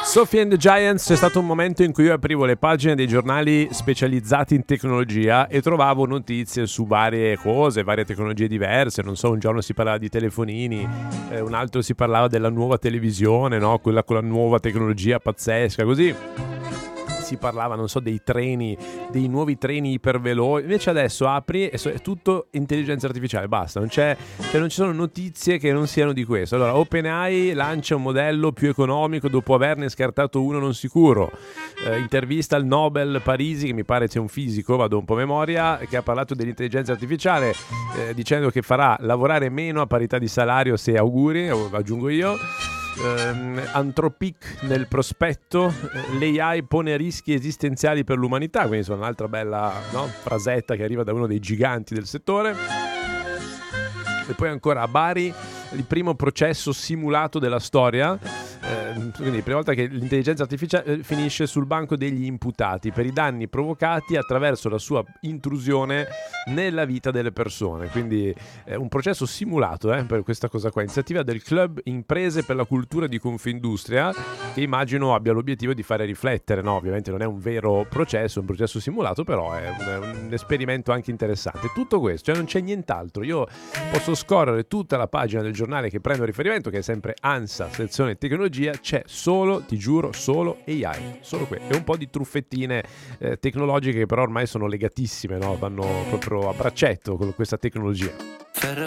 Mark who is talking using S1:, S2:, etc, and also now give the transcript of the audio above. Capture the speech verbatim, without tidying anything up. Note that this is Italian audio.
S1: Sophie and the Giants, c'è stato un momento in cui io aprivo le pagine dei giornali specializzati in tecnologia e trovavo notizie su varie cose, varie tecnologie diverse. Non so, un giorno si parlava di telefonini, eh, un altro si parlava della nuova televisione, no? Quella con la nuova tecnologia pazzesca, così. Si parlava, non so, dei treni, dei nuovi treni iperveloci. Invece adesso apri e so, è tutto intelligenza artificiale, basta, non c'è, cioè non ci sono notizie che non siano di questo. Allora, OpenAI lancia un modello più economico dopo averne scartato uno non sicuro. Eh, intervista al Nobel Parisi, che mi pare c'è un fisico, vado un po' a memoria, che ha parlato dell'intelligenza artificiale, eh, dicendo che farà lavorare meno a parità di salario, se auguri, aggiungo io. Uh, Anthropic nel prospetto, uh, l'A I pone rischi esistenziali per l'umanità, quindi sono un'altra bella, no, frasetta che arriva da uno dei giganti del settore. E poi ancora a Bari il primo processo simulato della storia, eh, quindi la prima volta che l'intelligenza artificiale finisce sul banco degli imputati per i danni provocati attraverso la sua intrusione nella vita delle persone. Quindi è un processo simulato, eh, per questa cosa qua, iniziativa del Club Imprese per la Cultura di Confindustria, che immagino abbia l'obiettivo di fare riflettere, no? Ovviamente non è un vero processo, è un processo simulato, però è un, è un esperimento anche interessante. Tutto questo, cioè non c'è nient'altro. Io posso scorrere tutta la pagina del giornale che prendo riferimento, che è sempre ANSA, sezione tecnologia, c'è solo, ti giuro, solo A I, solo quello, e un po' di truffettine eh, tecnologiche che però ormai sono legatissime, no? Vanno proprio a braccetto con questa tecnologia.